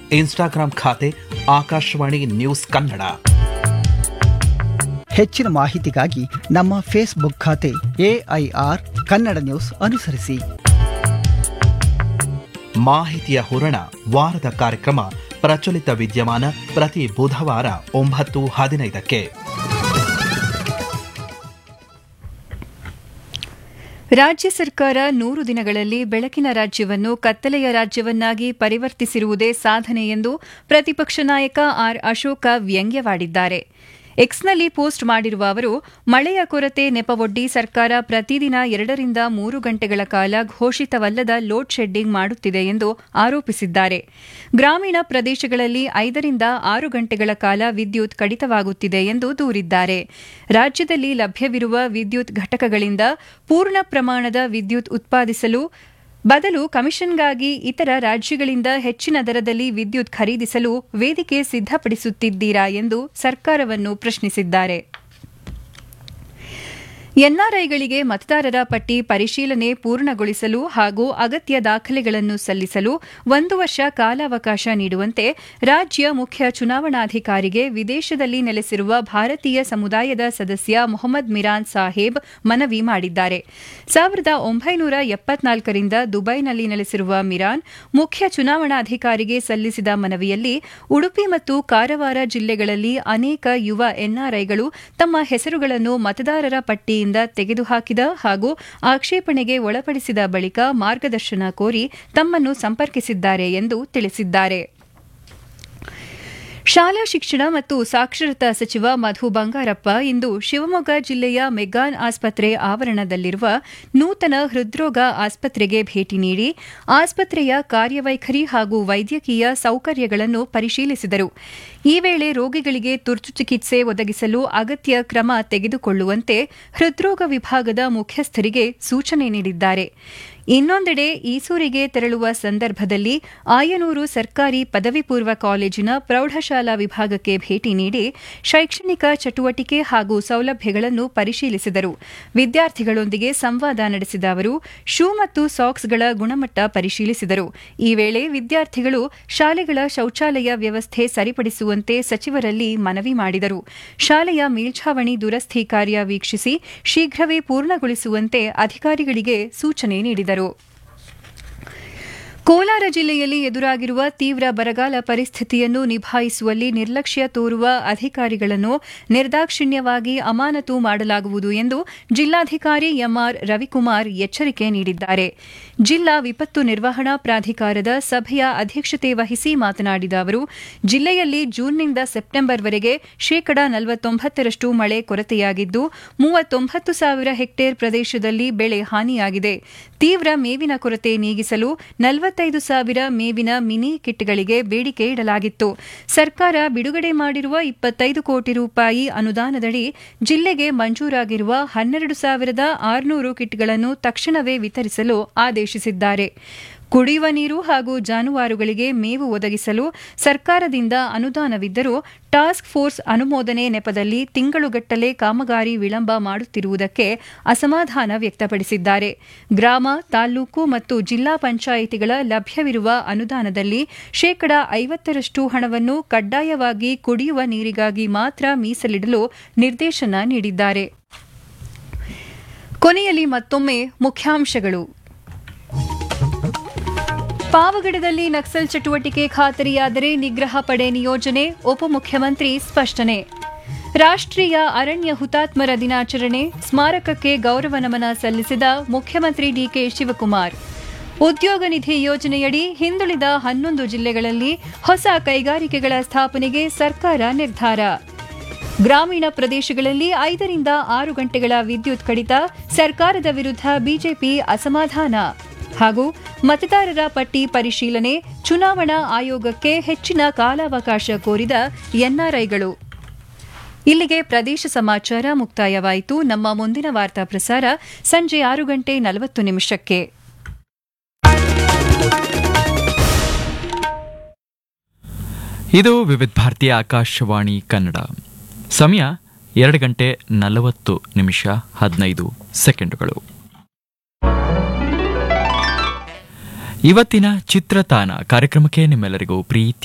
Instagram ಖಾತೆ Akashvani news Kannada. ಹೆಚ್ಚಿನ ಮಾಹಿತಿಗಾಗಿ ನಮ್ಮ ಫೇಸ್ಬುಕ್ ಖಾತೆ AIR ಕನ್ನಡ ನ್ಯೂಸ್ ಅನುಸರಿಸಿ. ಮಾಹಿತಿಯ ಹೂರಣ ವಾರದ ಕಾರ್ಯಕ್ರಮ ಪ್ರಚಲಿತ ವಿದ್ಯಮಾನ ಪ್ರತಿ ಬುಧವಾರ 9:15ಕ್ಕೆ. ರಾಜ್ಯ ಸರ್ಕಾರ 100 ದಿನಗಳಲ್ಲಿ ಬೆಳಕಿನ ರಾಜ್ಯವನ್ನು ಕತ್ತಲೆಯ ರಾಜ್ಯವನ್ನಾಗಿ ಪರಿವರ್ತಿಸಿರುವುದೇ ಸಾಧನೆ ಎಂದು ಪ್ರತಿಪಕ್ಷ ನಾಯಕ ಆರ್ ಅಶೋಕ ವ್ಯಂಗ್ಯವಾಡಿದ್ದಾರೆ. ಎಕ್ಸ್ನಲ್ಲಿ ಪೋಸ್ಟ್ ಮಾಡಿರುವ ಅವರು, ಮಳೆಯ ಕೊರತೆ ನೆಪವೊಡ್ಡಿ ಸರ್ಕಾರ ಪ್ರತಿದಿನ 2 ರಿಂದ 3 ಗಂಟೆಗಳ ಕಾಲ ಘೋಷಿತವಲ್ಲದ ಲೋಡ್ ಶೆಡ್ಡಿಂಗ್ ಮಾಡುತ್ತಿದೆ ಎಂದು ಆರೋಪಿಸಿದ್ದಾರೆ. ಗ್ರಾಮೀಣ ಪ್ರದೇಶಗಳಲ್ಲಿ 5 ರಿಂದ 6 ಗಂಟೆಗಳ ಕಾಲ ವಿದ್ಯುತ್ ಕಡಿತವಾಗುತ್ತಿದೆ ಎಂದು ದೂರಿದ್ದಾರೆ. ರಾಜ್ಯದಲ್ಲಿ ಲಭ್ಯವಿರುವ ವಿದ್ಯುತ್ ಘಟಕಗಳಿಂದ ಪೂರ್ಣ ಪ್ರಮಾಣದ ವಿದ್ಯುತ್ ಉತ್ಪಾದಿಸಲು ಬದಲು ಕಮಿಷನ್ಗಾಗಿ ಇತರ ರಾಜ್ಯಗಳಿಂದ ಹೆಚ್ಚಿನ ದರದಲ್ಲಿ ವಿದ್ಯುತ್ ಖರೀದಿಸಲು ವೇದಿಕೆ ಸಿದ್ಧಪಡಿಸುತ್ತಿದ್ದೀರಾ ಎಂದು ಸರ್ಕಾರವನ್ನು ಪ್ರಶ್ನಿಸಿದ್ದಾರೆ. ಎನ್ಆರ್ಐಗಳಿಗೆ ಮತದಾರರ ಪಟ್ಟಿ ಪರಿಶೀಲನೆ ಪೂರ್ಣಗೊಳಿಸಲು ಹಾಗೂ ಅಗತ್ಯ ದಾಖಲೆಗಳನ್ನು ಸಲ್ಲಿಸಲು 1 ವರ್ಷ ಕಾಲಾವಕಾಶ ನೀಡುವಂತೆ ರಾಜ್ಯ ಮುಖ್ಯ ಚುನಾವಣಾಧಿಕಾರಿಗೆ ವಿದೇಶದಲ್ಲಿ ನೆಲೆಸಿರುವ ಭಾರತೀಯ ಸಮುದಾಯದ ಸದಸ್ಯ ಮೊಹಮ್ಮದ್ ಮಿರಾನ್ ಸಾಹೇಬ್ ಮನವಿ ಮಾಡಿದ್ದಾರೆ. 1974 ರಿಂದ ದುಬೈನಲ್ಲಿ ನೆಲೆಸಿರುವ ಮಿರಾನ್ ಮುಖ್ಯ ಚುನಾವಣಾಧಿಕಾರಿಗೆ ಸಲ್ಲಿಸಿದ ಮನವಿಯಲ್ಲಿ ಉಡುಪಿ ಮತ್ತು ಕಾರವಾರ ಜಿಲ್ಲೆಗಳಲ್ಲಿ ಅನೇಕ ಯುವ ಎನ್ಆರ್ಐಗಳು ತಮ್ಮ ಹೆಸರುಗಳನ್ನು ಮತದಾರರ ಪಟ್ಟಿಯಿಂದ ತೆಗೆದುಹಾಕಿದ ಹಾಗೂ ಆಕ್ಷೇಪಣೆಗೆ ಒಳಪಡಿಸಿದ ಬಳಿಕ ಮಾರ್ಗದರ್ಶನ ಕೋರಿ ತಮ್ಮನ್ನು ಸಂಪರ್ಕಿಸಿದ್ದಾರೆ ಎಂದು ತಿಳಿಸಿದ್ದಾರೆ. ಶಾಲಾ ಶಿಕ್ಷಣ ಮತ್ತು ಸಾಕ್ಷರತಾ ಸಚಿವ ಮಧು ಬಂಗಾರಪ್ಪ ಇಂದು ಶಿವಮೊಗ್ಗ ಜಿಲ್ಲೆಯ ಮೆಗ್ಗಾನ್ ಆಸ್ಪತ್ರೆ ಆವರಣದಲ್ಲಿರುವ ನೂತನ ಹೃದ್ರೋಗ ಆಸ್ಪತ್ರೆಗೆ ಭೇಟಿ ನೀಡಿ ಆಸ್ಪತ್ರೆಯ ಕಾರ್ಯವೈಖರಿ ಹಾಗೂ ವೈದ್ಯಕೀಯ ಸೌಕರ್ಯಗಳನ್ನು ಪರಿಶೀಲಿಸಿದರು. ಈ ವೇಳೆ ರೋಗಿಗಳಿಗೆ ತುರ್ತು ಚಿಕಿತ್ಸೆ ಒದಗಿಸಲು ಅಗತ್ಯ ಕ್ರಮ ತೆಗೆದುಕೊಳ್ಳುವಂತೆ ಹೃದ್ರೋಗ ವಿಭಾಗದ ಮುಖ್ಯಸ್ಥರಿಗೆ ಸೂಚನೆ ನೀಡಿದ್ದಾರೆ. ಇನ್ನೊಂದೆಡೆ ಈಸೂರಿಗೆ ತೆರಳುವ ಸಂದರ್ಭದಲ್ಲಿ ಆಯನೂರು ಸರ್ಕಾರಿ ಪದವಿ ಪೂರ್ವ ಕಾಲೇಜಿನ ಪ್ರೌಢಶಾಲಾ ವಿಭಾಗಕ್ಕೆ ಭೇಟಿ ನೀಡಿ ಶೈಕ್ಷಣಿಕ ಚಟುವಟಿಕೆ ಹಾಗೂ ಸೌಲಭ್ಯಗಳನ್ನು ಪರಿಶೀಲಿಸಿದರು. ವಿದ್ಯಾರ್ಥಿಗಳೊಂದಿಗೆ ಸಂವಾದ ನಡೆಸಿದ ಅವರು ಶೂ ಮತ್ತು ಸಾಕ್ಸ್ಗಳ ಗುಣಮಟ್ಟ ಪರಿಶೀಲಿಸಿದರು. ಈ ವೇಳೆ ವಿದ್ಯಾರ್ಥಿಗಳು ಶಾಲೆಗಳ ಶೌಚಾಲಯ ವ್ಯವಸ್ಥೆ ಸರಿಪಡಿಸುವಂತೆ ಸಚಿವರಲ್ಲಿ ಮನವಿ ಮಾಡಿದರು. ಶಾಲೆಯ ಮೇಲ್ಛಾವಣಿ ದುರಸ್ತಿ ಕಾರ್ಯ ವೀಕ್ಷಿಸಿ ಶೀಘ್ರವೇ ಪೂರ್ಣಗೊಳಿಸುವಂತೆ ಅಧಿಕಾರಿಗಳಿಗೆ ಸೂಚನೆ ನೀಡಿದರು. ಕೋಲಾರ ಜಿಲ್ಲೆಯಲ್ಲಿ ಎದುರಾಗಿರುವ ತೀವ್ರ ಬರಗಾಲ ಪರಿಸ್ಥಿತಿಯನ್ನು ನಿಭಾಯಿಸುವಲ್ಲಿ ನಿರ್ಲಕ್ಷ್ಯ ತೋರುವ ಅಧಿಕಾರಿಗಳನ್ನು ನಿರ್ದಾಕ್ಷಿಣ್ಯವಾಗಿ ಅಮಾನತು ಮಾಡಲಾಗುವುದು ಎಂದು ಜಿಲ್ಲಾಧಿಕಾರಿ ಎಂಆರ್ ರವಿಕುಮಾರ್ ಎಚ್ಚರಿಕೆ ನೀಡಿದ್ದಾರೆ. ಜಿಲ್ಲಾ ವಿಪತ್ತು ನಿರ್ವಹಣಾ ಪ್ರಾಧಿಕಾರದ ಸಭೆಯ ಅಧ್ಯಕ್ಷತೆ ವಹಿಸಿ ಮಾತನಾಡಿದ ಅವರು, ಜಿಲ್ಲೆಯಲ್ಲಿ ಜೂನ್ನಿಂದ ಸೆಪ್ಟೆಂಬರ್ವರೆಗೆ 49% ಮಳೆ ಕೊರತೆಯಾಗಿದ್ದು 39,000 ಹೆಕ್ಟೇರ್ ಪ್ರದೇಶದಲ್ಲಿ ಬೆಳೆ ಹಾನಿಯಾಗಿದೆ. ತೀವ್ರ ಮೇವಿನ ಕೊರತೆ ನೀಗಿಸಲು 45,000 ಮೇವಿನ ಮಿನಿ ಕಿಟ್ಗಳಿಗೆ ಬೇಡಿಕೆ ಇಡಲಾಗಿತ್ತು. ಸರ್ಕಾರ ಬಿಡುಗಡೆ ಮಾಡಿರುವ 25 ಕೋಟಿ ರೂಪಾಯಿ ಅನುದಾನದಡಿ ಜಿಲ್ಲೆಗೆ ಮಂಜೂರಾಗಿರುವ 12,600 ಕಿಟ್ಗಳನ್ನು ತಕ್ಷಣವೇ ವಿತರಿಸಲು ಆದೇಶಿಸಿದ್ದಾರೆ. ಕುಡಿಯುವ ನೀರು ಹಾಗೂ ಜಾನುವಾರುಗಳಿಗೆ ಮೇವು ಒದಗಿಸಲು ಸರ್ಕಾರದಿಂದ ಅನುದಾನವಿದ್ದರೂ ಟಾಸ್ಕ್ ಫೋರ್ಸ್ ಅನುಮೋದನೆ ನೆಪದಲ್ಲಿ ತಿಂಗಳುಗಟ್ಟಲೆ ಕಾಮಗಾರಿ ವಿಳಂಬ ಮಾಡುತ್ತಿರುವುದಕ್ಕೆ ಅಸಮಾಧಾನ ವ್ಯಕ್ತಪಡಿಸಿದ್ದಾರೆ. ಗ್ರಾಮ, ತಾಲೂಕು ಮತ್ತು ಜಿಲ್ಲಾ ಪಂಚಾಯಿತಿಗಳ ಲಭ್ಯವಿರುವ ಅನುದಾನದಲ್ಲಿ 50% ಹಣವನ್ನು ಕಡ್ಡಾಯವಾಗಿ ಕುಡಿಯುವ ನೀರಿಗಾಗಿ ಮಾತ್ರ ಮೀಸಲಿಡಲು ನಿರ್ದೇಶನ ನೀಡಿದ್ದಾರೆ. ಕೊನೆಯಲ್ಲಿ ಮತ್ತೊಮ್ಮೆ ಮುಖ್ಯಾಂಶಗಳು. ಪಾವಗಡದಲ್ಲಿ ನಕ್ಸಲ್ ಚಟುವಟಿಕೆ ಖಾತರಿಯಾದರೆ ನಿಗ್ರಹ ಪಡೆ ನಿಯೋಜನೆ, ಉಪಮುಖ್ಯಮಂತ್ರಿ ಸ್ಪಷ್ಟನೆ. ರಾಷ್ಟ್ರೀಯ ಅರಣ್ಯ ಹುತಾತ್ಮರ ದಿನಾಚರಣೆ, ಸ್ಮಾರಕಕ್ಕೆ ಗೌರವ ನಮನ ಸಲ್ಲಿಸಿದ ಮುಖ್ಯಮಂತ್ರಿ ಡಿಕೆ ಶಿವಕುಮಾರ್. ಉದ್ಯೋಗ ನಿಧಿ ಯೋಜನೆಯಡಿ ಹಿಂದುಳಿದ 11 ಜಿಲ್ಲೆಗಳಲ್ಲಿ ಹೊಸ ಕೈಗಾರಿಕೆಗಳ ಸ್ಥಾಪನೆಗೆ ಸರ್ಕಾರ ನಿರ್ಧಾರ. ಗ್ರಾಮೀಣ ಪ್ರದೇಶಗಳಲ್ಲಿ 5 ರಿಂದ 6 ಗಂಟೆಗಳ ವಿದ್ಯುತ್ ಕಡಿತ, ಸರ್ಕಾರದ ವಿರುದ್ಧ ಬಿಜೆಪಿ ಅಸಮಾಧಾನ. ಹಾಗೂ ಮತದಾರರ ಪಟ್ಟಿ ಪರಿಶೀಲನೆ, ಚುನಾವಣಾ ಆಯೋಗಕ್ಕೆ ಹೆಚ್ಚಿನ ಕಾಲಾವಕಾಶ ಕೋರಿದ ಎನ್ಆರ್ಐಗಳು. ಇಲ್ಲಿಗೆ ಪ್ರದೇಶ ಸಮಾಚಾರ ಮುಕ್ತಾಯವಾಯಿತು. ನಮ್ಮ ಮುಂದಿನ ವಾರ್ತಾ ಪ್ರಸಾರ ಸಂಜೆ 6:40 ಇದು ವಿವಿಧ ಭಾರತೀಯ ಆಕಾಶವಾಣಿ ಕನ್ನಡ. ಸಮಯ 2:40 ಇವತ್ತಿನ ಚಿತ್ರತಾನ ಕಾರ್ಯಕ್ರಮಕ್ಕೆ ನಿಮ್ಮೆಲ್ಲರಿಗೂ ಪ್ರೀತಿ